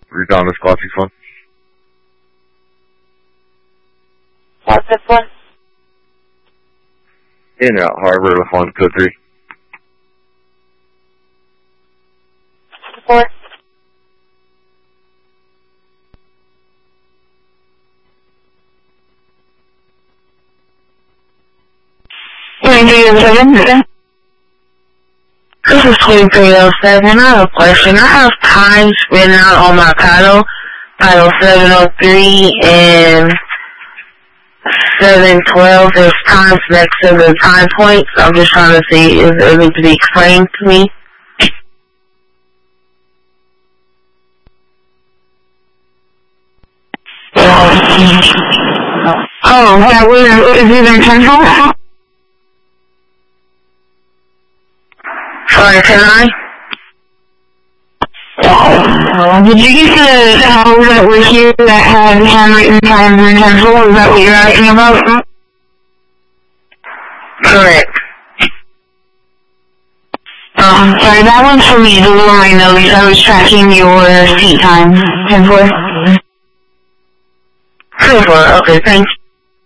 Rebound this Class 61. What's this one? In and out Harbor with 1 code 3. 4. This is 2307. I have a question. I have times written out on my title 703 and 712. There's times next to the time points. I'm just trying to see if it needs to be explained to me. Oh, yeah, is it intentional? Sorry, can I? Did you get the house that was here that had handwritten times and pencil? Is that what you're asking about? Correct. Sorry, that one's for me, the little my notes. I was tracking your seat time. 10-4. 10-4, okay, thanks.